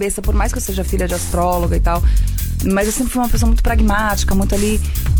cabeça, por mais que eu seja filha de astróloga e tal, mas eu sempre fui uma pessoa muito pragmática, muito ali.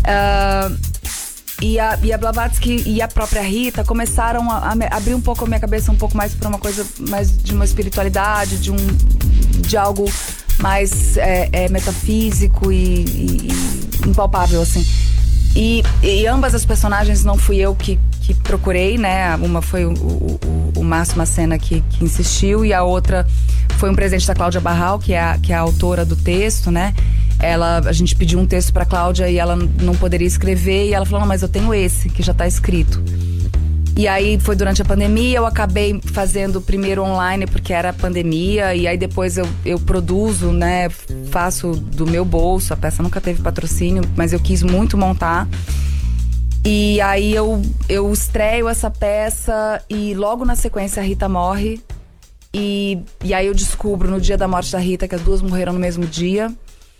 E a Blavatsky e a própria Rita começaram a abrir um pouco a minha cabeça um pouco mais para uma coisa mais de uma espiritualidade, de algo mais metafísico e impalpável, assim. E ambas as personagens não fui eu que procurei, né? Uma foi o Márcio Macena que insistiu, e a outra foi um presente da Cláudia Barral, que é a autora do texto, né? A gente pediu um texto pra Cláudia e ela não poderia escrever, e ela falou, não, mas eu tenho esse, que já tá escrito. E aí foi durante a pandemia, eu acabei fazendo primeiro online porque era pandemia, e aí depois eu produzo, né, faço do meu bolso, a peça nunca teve patrocínio, mas eu quis muito montar. E aí eu estreio essa peça e logo na sequência a Rita morre, e aí eu descubro no dia da morte da Rita que as duas morreram no mesmo dia.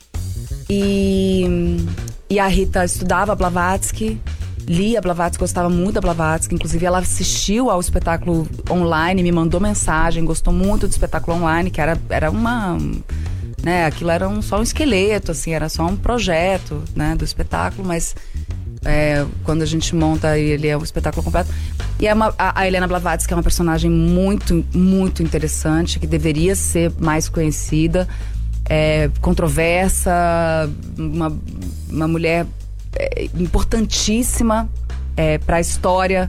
E a Rita estudava Blavatsky, lia Blavatsky, gostava muito da Blavatsky. Inclusive ela assistiu ao espetáculo online, me mandou mensagem, gostou muito do espetáculo online, que era uma... né, aquilo era só um esqueleto, assim, era só um projeto, né, do espetáculo, mas quando a gente monta ele é um espetáculo completo. E a Helena Blavatsky é uma personagem muito, muito interessante, que deveria ser mais conhecida. Controversa, uma mulher importantíssima para a história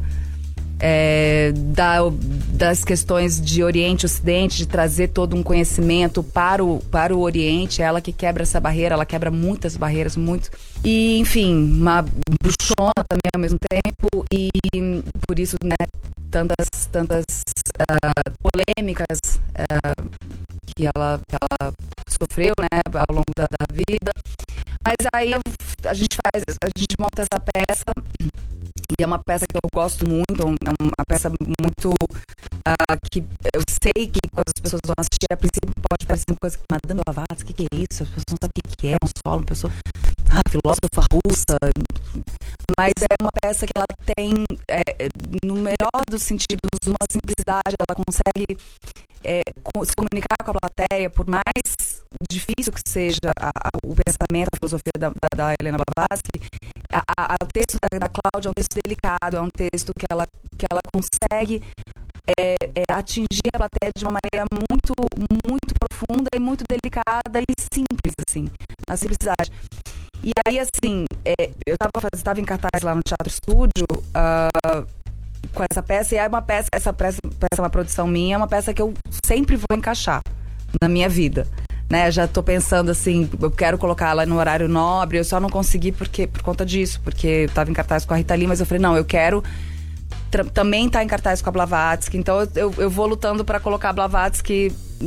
das questões de Oriente e Ocidente, de trazer todo um conhecimento para o Oriente. Ela que quebra essa barreira, ela quebra muitas barreiras, muito. E, enfim, uma bruxona também ao mesmo tempo, e por isso, né, tantas polêmicas que ela sofreu, né, ao longo da vida. Mas aí a gente monta essa peça, e é uma peça que eu gosto muito, é uma peça muito que eu sei que quando as pessoas vão assistir, a princípio pode parecer uma coisa que Madame Blavatsky, o que é isso? As pessoas não sabem o que é um solo, uma pessoa filósofa russa, mas é uma peça que ela tem, no melhor dos sentidos, uma simplicidade. Ela consegue se comunicar com a plateia, por mais difícil que seja o pensamento, a filosofia da Helena Blavatsky. O texto da Cláudia é um texto delicado, é um texto que ela consegue atingir a plateia de uma maneira muito, muito profunda e muito delicada e simples, assim, na simplicidade. E aí, assim, eu estava em cartaz lá no Teatro Estúdio com essa peça, e essa peça é uma produção minha, é uma peça que eu sempre vou encaixar na minha vida, né? Já tô pensando assim, eu quero colocar ela no horário nobre, eu só não consegui por conta disso, porque eu estava em cartaz com a Rita Lee, mas eu falei, não, eu quero também estar em cartaz com a Blavatsky, então eu vou lutando para colocar a Blavatsky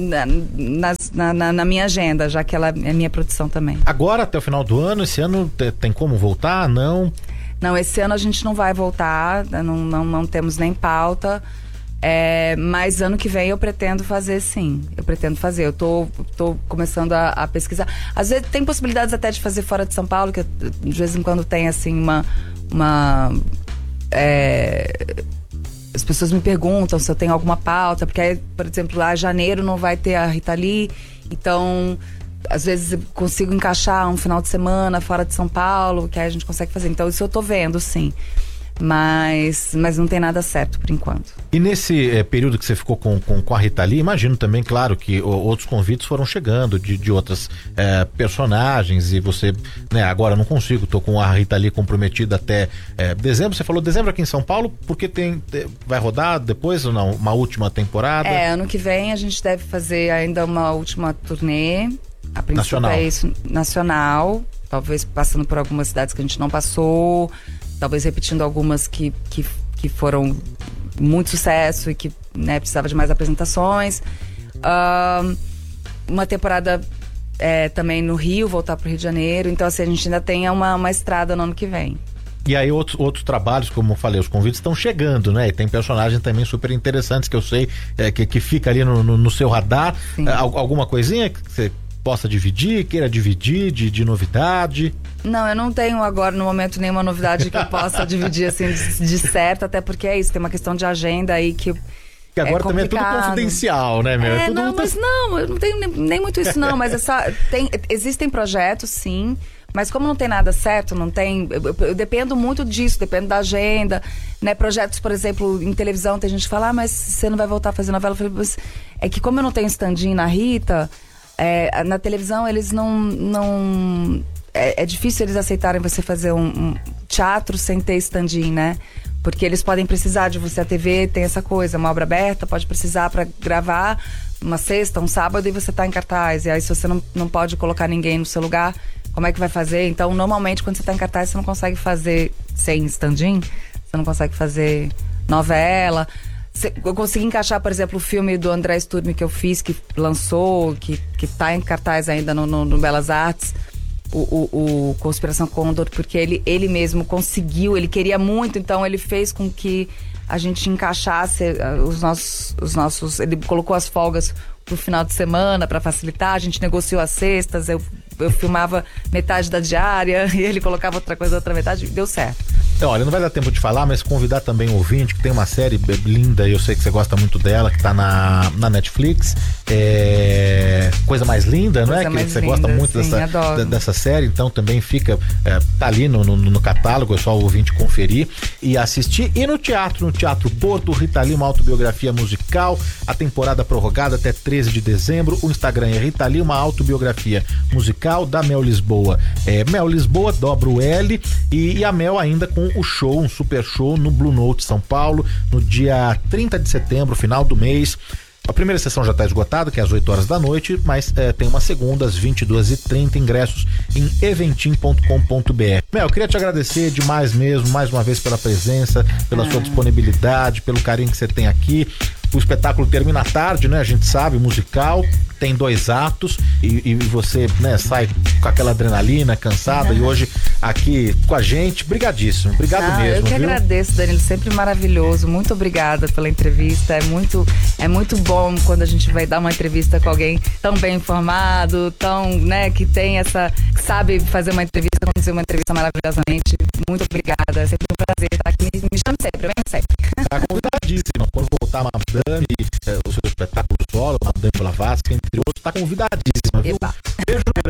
na minha agenda, já que ela é minha produção também. Agora, até o final do ano, esse ano tem como voltar? Não, esse ano a gente não vai voltar, não temos nem pauta, mas ano que vem eu pretendo fazer, sim. Eu tô começando a pesquisar. Às vezes tem possibilidades até de fazer fora de São Paulo, que de vez em quando tem assim as pessoas me perguntam se eu tenho alguma pauta, porque aí, por exemplo, lá em janeiro não vai ter a Rita Lee, então às vezes eu consigo encaixar um final de semana fora de São Paulo, que aí a gente consegue fazer. Então isso eu tô vendo, sim. Mas não tem nada certo por enquanto. E nesse período que você ficou com a Rita Lee, imagino também, claro, que outros convites foram chegando de outras personagens, e você, né, agora não consigo, tô com a Rita Lee comprometida até dezembro. Você falou dezembro aqui em São Paulo, porque vai rodar depois ou não? Uma última temporada? Ano que vem a gente deve fazer ainda uma última turnê. A princípio nacional. É isso, nacional, talvez passando por algumas cidades que a gente não passou, talvez repetindo algumas que foram muito sucesso e que, né, precisava de mais apresentações. Uma temporada também no Rio, voltar pro Rio de Janeiro. Então, assim, a gente ainda tem uma estrada no ano que vem. E aí outros trabalhos, como eu falei, os convites estão chegando, né? E tem personagens também super interessantes que eu sei que fica ali no seu radar. Alguma coisinha que você possa queira dividir de novidade? Não, eu não tenho agora no momento nenhuma novidade que eu possa dividir assim de certo, até porque é isso, tem uma questão de agenda aí que Que agora também é tudo confidencial, né, meu? É, não, mas não, eu não tenho nem muito isso, não. Mas existem projetos, sim. Mas como não tem nada certo, não tem... Eu dependo muito disso, dependo da agenda, né? Projetos, por exemplo, em televisão, tem gente que fala, mas você não vai voltar a fazer novela? Eu falei, mas é que como eu não tenho stand-in na Rita, na televisão eles não... É difícil eles aceitarem você fazer um teatro sem ter stand-in, né? Porque eles podem precisar de você. A TV tem essa coisa, uma obra aberta, pode precisar para gravar uma sexta, um sábado, e você tá em cartaz. E aí, se você não pode colocar ninguém no seu lugar, como é que vai fazer? Então, normalmente, quando você tá em cartaz, você não consegue fazer sem stand-in, você não consegue fazer novela. Eu consegui encaixar, por exemplo, o filme do André Sturmi que eu fiz, que lançou, que tá em cartaz ainda no Belas Artes, o Conspiração Condor, porque ele mesmo conseguiu, ele queria muito, então ele fez com que a gente encaixasse os nossos, ele colocou as folgas pro final de semana para facilitar, a gente negociou as sextas, eu filmava metade da diária e ele colocava outra coisa, outra metade, deu certo. Olha, não vai dar tempo de falar, mas convidar também o ouvinte, que tem uma série linda, eu sei que você gosta muito dela, que tá na Netflix, Coisa Mais Linda, não é? Que você gosta muito dessa série, então também fica, tá ali no catálogo, é só o ouvinte conferir e assistir. E no Teatro Porto, Rita Lee, uma autobiografia musical, a temporada prorrogada até 13 de dezembro, o Instagram é Rita Lee, uma autobiografia musical da Mel Lisboa. Mel Lisboa, dobra o L, e a Mel ainda com o show, um super show no Blue Note São Paulo, no dia 30 de setembro, final do mês. A primeira sessão já está esgotada, que é às 8 horas da noite, mas tem uma segunda às 22h30, ingressos em eventim.com.br. Mel, eu queria te agradecer demais mesmo, mais uma vez pela presença, pela sua disponibilidade, pelo carinho que você tem aqui. O espetáculo termina à tarde, né? A gente sabe, musical, tem 2 atos e você, né, sai com aquela adrenalina, cansada, e hoje aqui com a gente, brigadíssimo, obrigado mesmo. Eu que agradeço, Danilo, sempre maravilhoso, muito obrigada pela entrevista, é muito bom quando a gente vai dar uma entrevista com alguém tão bem informado, tão, né, que tem que sabe fazer uma entrevista, conduzir uma entrevista maravilhosamente. Muito obrigada, é sempre um prazer estar aqui, me chame sempre, vem sempre. Tá convidadíssima, quando voltar Madame, o seu espetáculo solo, Madame Blavatsky, entre outros, tá convidadíssima.